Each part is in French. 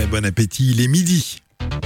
bon appétit, il est midi.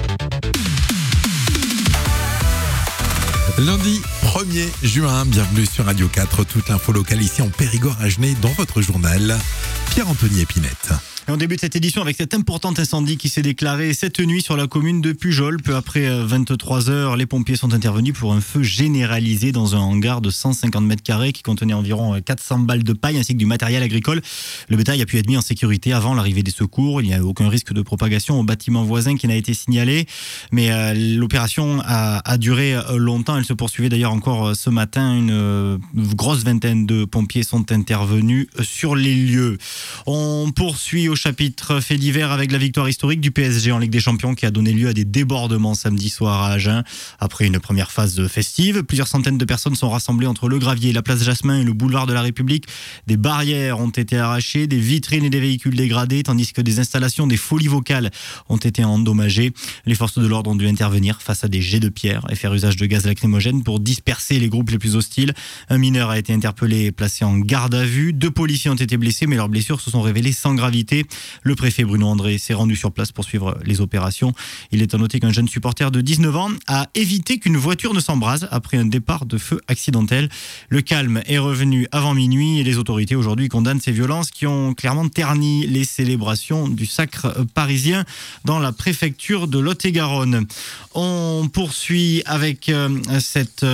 Lundi 1er juin, bienvenue sur Radio 4, toute l'info locale ici en Périgord Agenais dans votre journal. Pierre-Anthony Épinette. Et on débute cette édition avec cet important incendie qui s'est déclaré cette nuit sur la commune de Pujol. Peu après 23h, les pompiers sont intervenus pour un feu généralisé dans un hangar de 150 mètres carrés qui contenait environ 400 balles de paille ainsi que du matériel agricole. Le bétail a pu être mis en sécurité avant l'arrivée des secours. Il n'y a eu aucun risque de propagation au bâtiment voisin qui n'a été signalé. Mais l'opération a duré longtemps. Elle se poursuivait d'ailleurs encore ce matin. Une grosse vingtaine de pompiers sont intervenus sur les lieux. On poursuit au chapitre fait divers avec la victoire historique du PSG en Ligue des Champions qui a donné lieu à des débordements samedi soir à Agen. Après une première phase festive, plusieurs centaines de personnes sont rassemblées entre le Gravier, la place Jasmin et le boulevard de la République. Des barrières ont été arrachées, des vitrines et des véhicules dégradés, tandis que des installations, des folies vocales ont été endommagées. Les forces de l'ordre ont dû intervenir face à des jets de pierre et faire usage de gaz lacrymogène pour disperser les groupes les plus hostiles. Un mineur a été interpellé et placé en garde à vue. 2 policiers ont été blessés, mais leurs blessures se sont révélées sans gravité. Le préfet Bruno André s'est rendu sur place pour suivre les opérations. Il est à noter qu'un jeune supporter de 19 ans a évité qu'une voiture ne s'embrase après un départ de feu accidentel. Le calme est revenu avant minuit et les autorités aujourd'hui condamnent ces violences qui ont clairement terni les célébrations du sacre parisien dans la préfecture de Lot-et-Garonne. On poursuit avec cette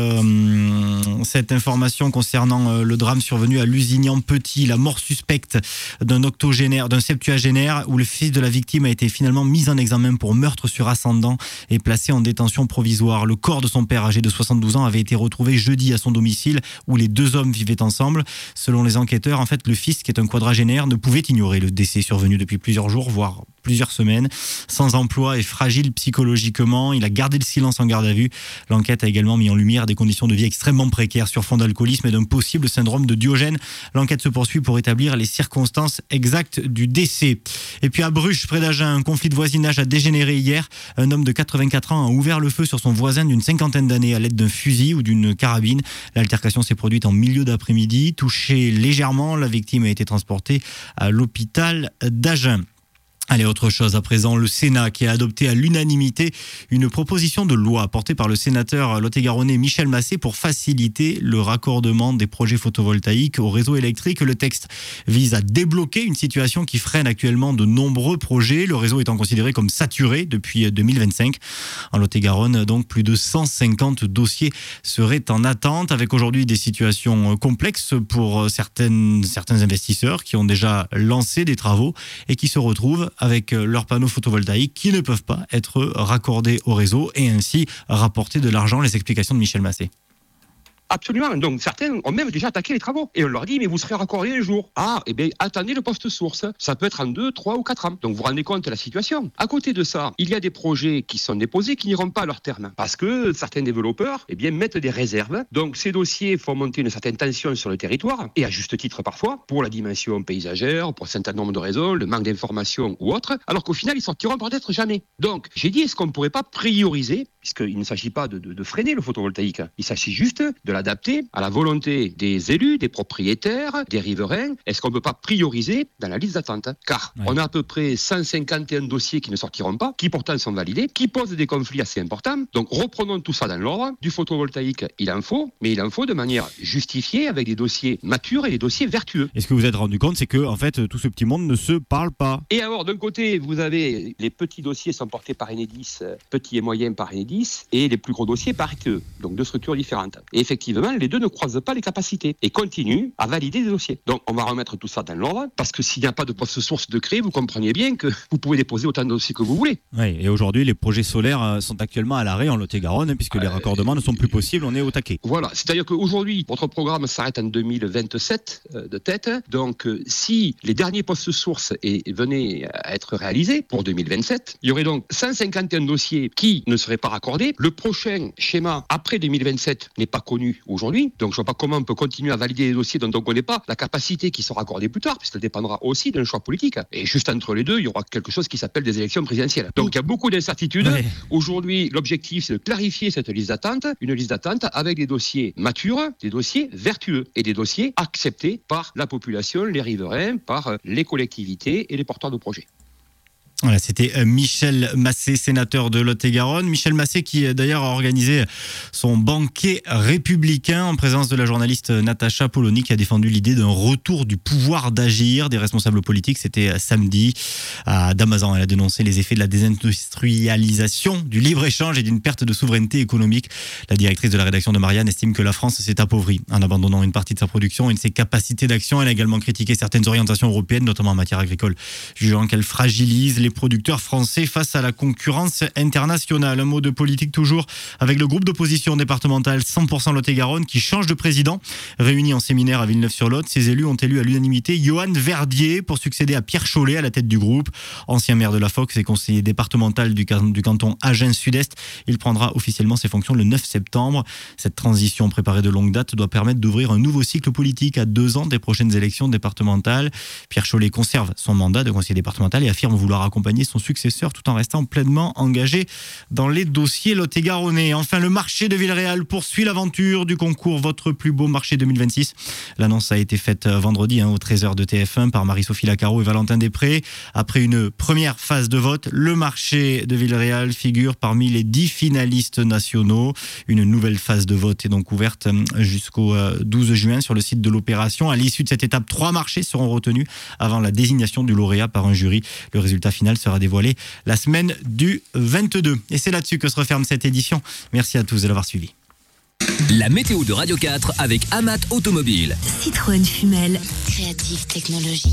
information concernant le drame survenu à Lusignan-Petit, la mort suspecte d'un septuagénaire où le fils de la victime a été finalement mis en examen pour meurtre sur ascendant et placé en détention provisoire. Le corps de son père âgé de 72 ans avait été retrouvé jeudi à son domicile où les 2 hommes vivaient ensemble. Selon les enquêteurs, en fait, le fils, qui est un quadragénaire, ne pouvait ignorer le décès survenu depuis plusieurs jours, voire plusieurs semaines. Sans emploi et fragile psychologiquement, il a gardé le silence en garde à vue. L'enquête a également mis en lumière des conditions de vie extrêmement précaires sur fond d'alcoolisme et d'un possible syndrome de Diogène. L'enquête se poursuit pour établir les circonstances exactes du décès. Et puis à Bruches, près d'Agen, un conflit de voisinage a dégénéré hier. Un homme de 84 ans a ouvert le feu sur son voisin d'une cinquantaine d'années à l'aide d'un fusil ou d'une carabine. L'altercation s'est produite en milieu d'après-midi. Touchée légèrement, la victime a été transportée à l'hôpital d'Agen. Allez, autre chose à présent, le Sénat qui a adopté à l'unanimité une proposition de loi portée par le sénateur lot-et-garonnais Michel Massé pour faciliter le raccordement des projets photovoltaïques au réseau électrique. Le texte vise à débloquer une situation qui freine actuellement de nombreux projets, le réseau étant considéré comme saturé depuis 2025. En Lot-et-Garonne, donc, plus de 150 dossiers seraient en attente, avec aujourd'hui des situations complexes pour certains investisseurs qui ont déjà lancé des travaux et qui se retrouvent avec leurs panneaux photovoltaïques qui ne peuvent pas être raccordés au réseau et ainsi rapporter de l'argent. Les explications de Michel Massé. Absolument. Donc, certains ont même déjà attaqué les travaux. Et on leur dit, mais vous serez raccordés un jour. Ah, eh bien, attendez le poste source. Ça peut être en 2, 3 ou 4 ans. Donc, vous vous rendez compte de la situation. À côté de ça, il y a des projets qui sont déposés qui n'iront pas à leur terme. Parce que certains développeurs, eh bien, mettent des réserves. Donc, ces dossiers font monter une certaine tension sur le territoire. Et à juste titre parfois, pour la dimension paysagère, pour un certain nombre de raisons, le manque d'informations ou autre. Alors qu'au final, ils sortiront peut-être jamais. Donc, j'ai dit, est-ce qu'on ne pourrait pas prioriser, puisqu'il ne s'agit pas de freiner le photovoltaïque. Il s'agit juste de l'adapter à la volonté des élus, des propriétaires, des riverains. Est-ce qu'on ne peut pas prioriser dans la liste d'attente ? Car on a à peu près 151 dossiers qui ne sortiront pas, qui pourtant sont validés, qui posent des conflits assez importants. Donc reprenons tout ça dans l'ordre. Du photovoltaïque, il en faut, mais il en faut de manière justifiée avec des dossiers matures et des dossiers vertueux. Et ce que vous vous êtes rendu compte, c'est que en fait, tout ce petit monde ne se parle pas. Et alors, d'un côté, vous avez les petits dossiers sont portés par Enedis, petits et moyens par Enedis, et les plus gros dossiers par RTE, donc 2 structures différentes. Et effectivement, les 2 ne croisent pas les capacités et continuent à valider des dossiers. Donc, on va remettre tout ça dans l'ordre, parce que s'il n'y a pas de poste source de créer, vous comprenez bien que vous pouvez déposer autant de dossiers que vous voulez. Oui, et aujourd'hui, les projets solaires sont actuellement à l'arrêt en Lot-et-Garonne, puisque les raccordements ne sont plus possibles, on est au taquet. Voilà, c'est-à-dire qu'aujourd'hui, votre programme s'arrête en 2027 de tête. Donc, si les derniers postes sources venaient à être réalisés pour 2027, il y aurait donc 151 dossiers qui ne seraient pas raccordés. Le prochain schéma après 2027 n'est pas connu aujourd'hui. Donc, je ne vois pas comment on peut continuer à valider des dossiers dont on ne connaît pas la capacité qui sera accordée plus tard, puisqu'elle dépendra aussi d'un choix politique. Et juste entre les deux, il y aura quelque chose qui s'appelle des élections présidentielles. Donc, il y a beaucoup d'incertitudes. Ouais. Aujourd'hui, l'objectif, c'est de clarifier cette liste d'attente, une liste d'attente avec des dossiers matures, des dossiers vertueux et des dossiers acceptés par la population, les riverains, par les collectivités et les porteurs de projets. Voilà, c'était Michel Massé, sénateur de Lot-et-Garonne. Michel Massé qui d'ailleurs a organisé son banquet républicain en présence de la journaliste Natacha Polony qui a défendu l'idée d'un retour du pouvoir d'agir des responsables politiques. C'était samedi à Damazan. Elle a dénoncé les effets de la désindustrialisation, du libre-échange et d'une perte de souveraineté économique. La directrice de la rédaction de Marianne estime que la France s'est appauvrie en abandonnant une partie de sa production et de ses capacités d'action. Elle a également critiqué certaines orientations européennes, notamment en matière agricole, jugeant qu'elles fragilisent les producteurs français face à la concurrence internationale. Un mot de politique toujours avec le groupe d'opposition départemental 100% Lot-et-Garonne qui change de président. Réuni en séminaire à Villeneuve-sur-Lot, ses élus ont élu à l'unanimité Johan Verdier pour succéder à Pierre Chollet à la tête du groupe. Ancien maire de la Fox et conseiller départemental du canton Agen Sud-Est, il prendra officiellement ses fonctions le 9 septembre. Cette transition préparée de longue date doit permettre d'ouvrir un nouveau cycle politique à 2 ans des prochaines élections départementales. Pierre Chollet conserve son mandat de conseiller départemental et affirme vouloir accompagner son successeur tout en restant pleinement engagé dans les dossiers lot-et-garonnais. Enfin, le marché de Villeréal poursuit l'aventure du concours Votre plus beau marché 2026. L'annonce a été faite vendredi au 13h de TF1 par Marie-Sophie Lacaro et Valentin Després. Après une première phase de vote, le marché de Villeréal figure parmi les 10 finalistes nationaux. Une nouvelle phase de vote est donc ouverte jusqu'au 12 juin sur le site de l'opération. À l'issue de cette étape, 3 marchés seront retenus avant la désignation du lauréat par un jury. Le résultat final sera dévoilé la semaine du 22. Et c'est là-dessus que se referme cette édition. Merci à tous de l'avoir suivi. La météo de Radio 4 avec Amat Automobile. Citroën Fumel, Creative Technologies.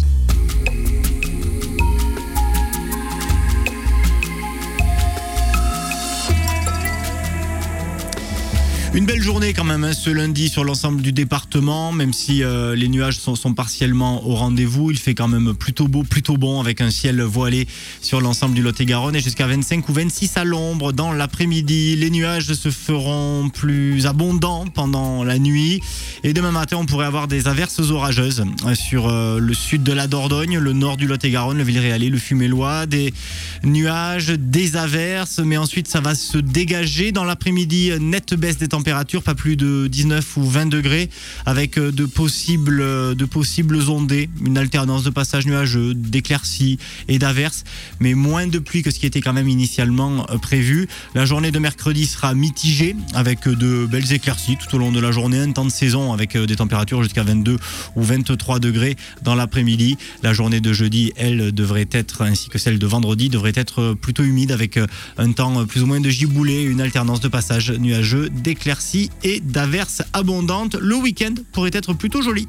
Une belle journée quand même ce lundi sur l'ensemble du département, même si les nuages sont partiellement au rendez-vous. Il fait quand même plutôt beau, plutôt bon avec un ciel voilé sur l'ensemble du Lot-et-Garonne et jusqu'à 25 ou 26 à l'ombre dans l'après-midi. Les nuages se feront plus abondants pendant la nuit et demain matin on pourrait avoir des averses orageuses sur le sud de la Dordogne, le nord du Lot-et-Garonne, le Villeréalais, le Fumellois. Des nuages, des averses, mais ensuite ça va se dégager dans l'après-midi. Nette baisse des températures, pas plus de 19 ou 20 degrés, avec de possibles ondées, une alternance de passages nuageux, d'éclaircies et d'averses, mais moins de pluie que ce qui était quand même initialement prévu. La journée de mercredi sera mitigée, avec de belles éclaircies tout au long de la journée, un temps de saison avec des températures jusqu'à 22 ou 23 degrés dans l'après-midi. La journée de jeudi, elle, devrait être, ainsi que celle de vendredi, devrait être plutôt humide, avec un temps plus ou moins de giboulée, une alternance de passages nuageux, d'éclaircies et d'averses abondantes. Le week-end pourrait être plutôt joli.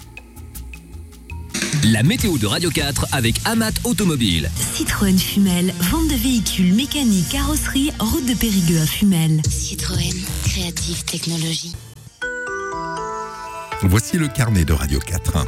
La météo de Radio 4 avec Amat Automobile. Citroën Fumel, vente de véhicules mécaniques, carrosserie, route de Périgueux à Fumel. Citroën, Creative Technologies. Voici le carnet de Radio 4.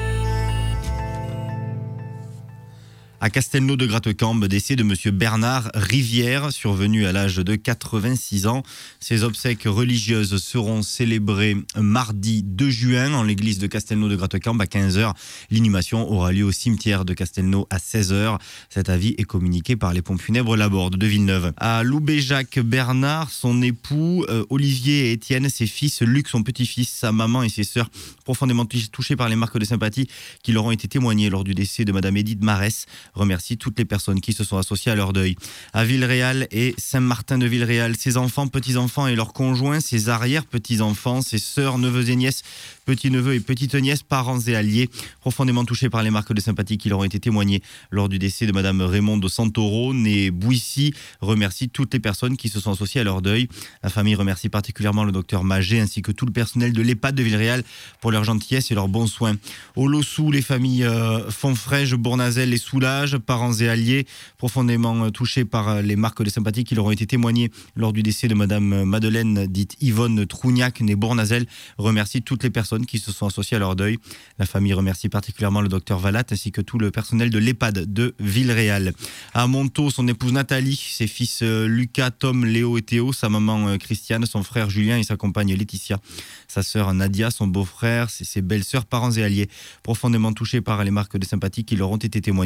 À Castelnau de Grattecambe, décès de monsieur Bernard Rivière, survenu à l'âge de 86 ans. Ses obsèques religieuses seront célébrées mardi 2 juin en l'église de Castelnau de Grattecambe à 15h. L'inhumation aura lieu au cimetière de Castelnau à 16h. Cet avis est communiqué par les pompes funèbres Laborde de Villeneuve. À Loubéjac, Bernard, son époux Olivier et Étienne, ses fils Luc, son petit-fils, sa maman et ses sœurs, profondément touchés par les marques de sympathie qui leur ont été témoignées lors du décès de madame Édith Marès, remercie toutes les personnes qui se sont associées à leur deuil. À Villeréal et Saint-Martin de Villeréal, ses enfants, petits-enfants et leurs conjoints, ses arrière-petits-enfants, ses sœurs, neveux et nièces, petits-neveux et petites-nièces, parents et alliés, profondément touchés par les marques de sympathie qui leur ont été témoignées lors du décès de madame Raymonde Santoro, née Bouissy, remercie toutes les personnes qui se sont associées à leur deuil. La famille remercie particulièrement le docteur Magé ainsi que tout le personnel de l'EHPAD de Villeréal pour leur gentillesse et leurs bons soins. Au Lossou, les familles Fonfrège, Bournazel et Soulage, parents et alliés, profondément touchés par les marques de sympathie qui leur ont été témoignées lors du décès de madame Madeleine, dite Yvonne Trougnac, née Bournazel, remercie toutes les personnes qui se sont associées à leur deuil. La famille remercie particulièrement le docteur Valat ainsi que tout le personnel de l'EHPAD de Villeréal. À Montaut, son épouse Nathalie, ses fils Lucas, Tom, Léo et Théo, sa maman Christiane, son frère Julien et sa compagne Laetitia, sa sœur Nadia, son beau-frère, ses belles-sœurs, parents et alliés, profondément touchés par les marques de sympathie qui leur ont été témoignées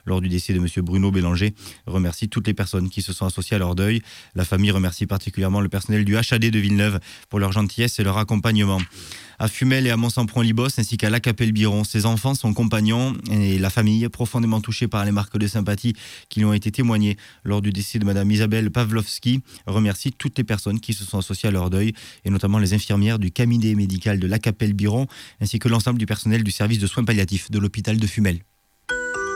lors du décès de monsieur Bruno Bélanger, remercie toutes les personnes qui se sont associées à leur deuil. La famille remercie particulièrement le personnel du HAD de Villeneuve pour leur gentillesse et leur accompagnement. À Fumel et à Mont-Sampron-Libos, ainsi qu'à La Capelle-Biron, ses enfants, son compagnon et la famille, profondément touchés par les marques de sympathie qui lui ont été témoignées lors du décès de madame Isabelle Pavlovski, remercie toutes les personnes qui se sont associées à leur deuil, et notamment les infirmières du cabinet médical de La Capelle-Biron, ainsi que l'ensemble du personnel du service de soins palliatifs de l'hôpital de Fumel.